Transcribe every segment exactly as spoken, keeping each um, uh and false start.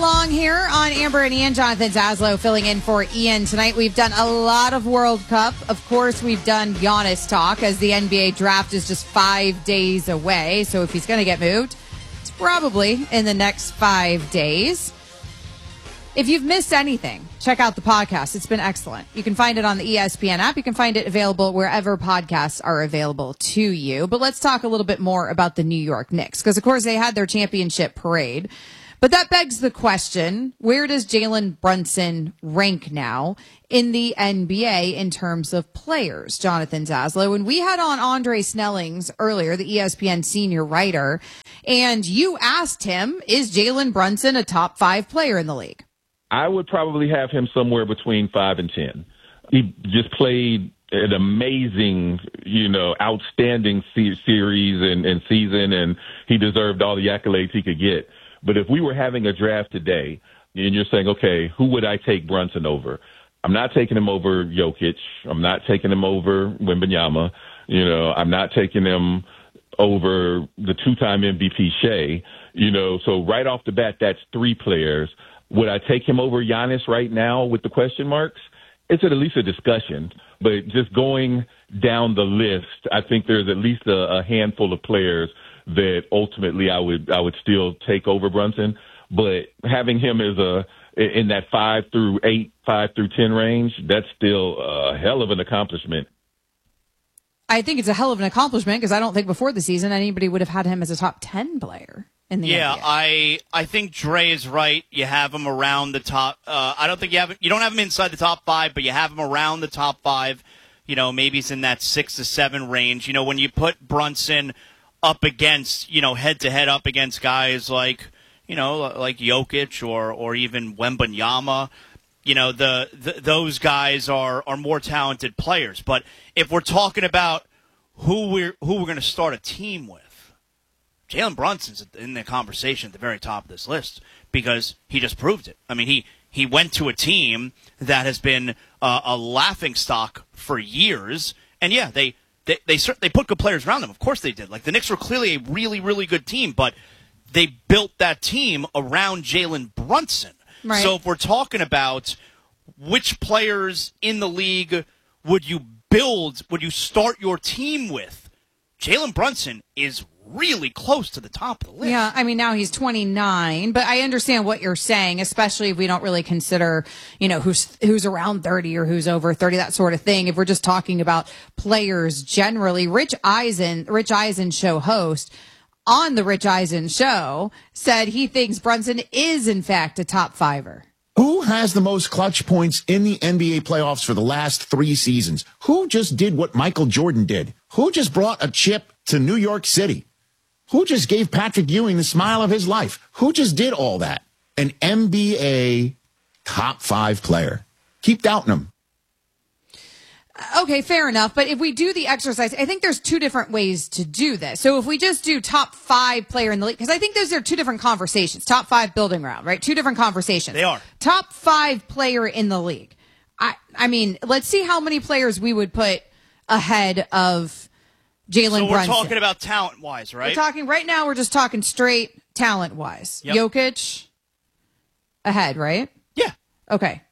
along here on Amber and Ian. Jonathan Zaslow filling in for Ian tonight. We've done a lot of World Cup. Of course, we've done Giannis talk as the N B A draft is just five days away. So if he's going to get moved, it's probably in the next five days. If you've missed anything, check out the podcast. It's been excellent. You can find it on the E S P N app. You can find it available wherever podcasts are available to you. But let's talk a little bit more about the New York Knicks, because, of course, they had their championship parade. But that begs the question, where does Jalen Brunson rank now in the N B A in terms of players, Jonathan Zaslow? And we had on Andre Snellings earlier, the E S P N senior writer, and you asked him, is Jalen Brunson a top five player in the league? I would probably have him somewhere between five and ten. He just played an amazing, you know, outstanding se- series and, and season, and he deserved all the accolades he could get. But if we were having a draft today and you're saying, okay, who would I take Brunson over? I'm not taking him over Jokic. I'm not taking him over Wembanyama. You know, I'm not taking him over the two-time M V P Shea. You know, so right off the bat, that's three players. Would I take him over Giannis right now with the question marks? It's at least a discussion. But just going down the list, I think there's at least a, a handful of players that ultimately I would I would still take over Brunson. But having him as a in that five through eight, five through ten range, that's still a hell of an accomplishment. I think it's a hell of an accomplishment because I don't think before the season anybody would have had him as a top ten player in the yeah, N B A. I I think Dre is right. You have him around the top. Uh, I don't think you have you don't have him inside the top five, but you have him around the top five. You know, maybe he's in that six to seven range. You know, when you put Brunson up against, you know, head-to-head up against guys like, you know, like Jokic or or even Wembanyama, you know, the, the those guys are, are more talented players. But if we're talking about who we're who we're going to start a team with, Jalen Brunson's in the conversation at the very top of this list because he just proved it. I mean, he, he went to a team that has been uh, a laughingstock for years, and yeah, they They they they put good players around them. Of course they did. Like, the Knicks were clearly a really, really good team, but they built that team around Jalen Brunson. Right. So if we're talking about which players in the league would you build, would you start your team with, Jalen Brunson is really close to the top of the list. Yeah, I mean, now he's twenty-nine, but I understand what you're saying, especially if we don't really consider, you know, who's who's around thirty or who's over thirty, that sort of thing. If we're just talking about players generally, Rich Eisen, Rich Eisen show host on the Rich Eisen show said he thinks Brunson is, in fact, a top fiver. Who has the most clutch points in the N B A playoffs for the last three seasons? Who just did what Michael Jordan did? Who just brought a chip to New York City? Who just gave Patrick Ewing the smile of his life? Who just did all that? An N B A top five player. Keep doubting him. Okay, fair enough. But if we do the exercise, I think there's two different ways to do this. So if we just do top five player in the league, because I think those are two different conversations. Top five building round, right? Two different conversations. They are. Top five player in the league. I, I mean, let's see how many players we would put ahead of Jalen So we're Brunson. talking about talent-wise, right? We're talking right now. We're just talking straight talent-wise. Yep. Jokic ahead, right? Yeah. Okay.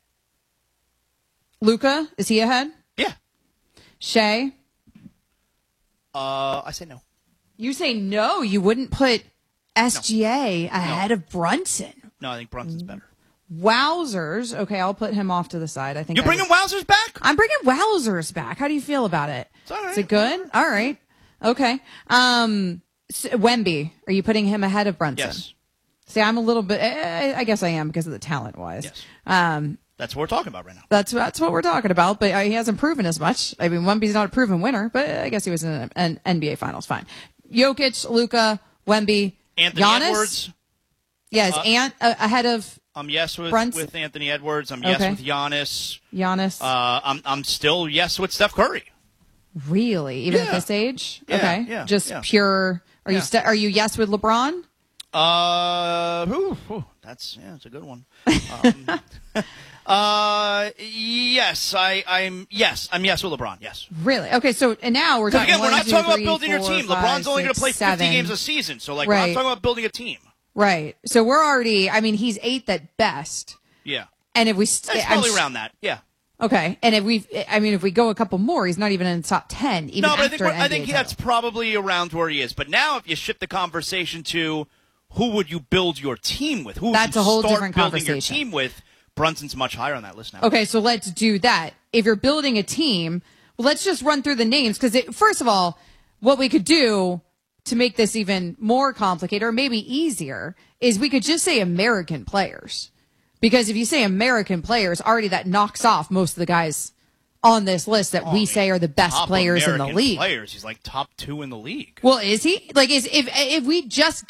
Luka, is he ahead? Yeah. Shea? Uh, I say no. You say no. You wouldn't put S G A no. ahead no. of Brunson. No, I think Brunson's better. Wowzers. Okay, I'll put him off to the side. I think You're bringing Wowzers back? I'm bringing Wowzers back. How do you feel about it? It's all right. Is it good? All right. Okay. Um, Wemby, are you putting him ahead of Brunson? Yes. See, I'm a little bit, I guess I am because of the talent-wise. Yes. Um, That's what we're talking about right now. That's that's what we're talking about, but uh, he hasn't proven as much. I mean, Wemby's not a proven winner, but I guess he was in an, an N B A Finals. Fine. Jokic, Luka, Wemby, Anthony Giannis? Edwards. Yes, Uh, Ant uh, ahead of I'm yes with, Brunson? with Anthony Edwards. I'm yes Okay. with Giannis. Giannis. Uh, I'm I'm still yes with Steph Curry. Really? Even Yeah. at this age? Yeah, okay. yeah, Just yeah. pure. Are you Yeah. st- are you yes with LeBron? Uh, whew, whew, that's yeah, it's a good one. Um, uh, yes, I, I'm yes, I'm yes with LeBron. Yes. Really? Okay. So and now we're Because talking. again, we're one, not two, talking three, about building your four, team. five, LeBron's only going to six, play seven. fifty games a season, so like we're Right. not talking about building a team. Right. So we're already, I mean, he's eighth at best. Yeah. And if we, st- It's probably I'm, around that. Yeah. Okay. And if we, I mean, if we go a couple more, he's not even in the top ten. Even No, but I after think, we're- an I N B A think title. that's probably around where he is. But now if you shift the conversation to who would you build your team with? Who would That's you a whole start different building your conversation. team with? Brunson's much higher on that list now. Okay, so let's do that. If you're building a team, well, let's just run through the names because, first of all, what we could do to make this even more complicated or maybe easier is we could just say American players. Because if you say American players, already that knocks off most of the guys on this list that Oh, I we mean, say are the best top players American in the league. Players, he's like top two in the league. Well, is he? Like, is if if we just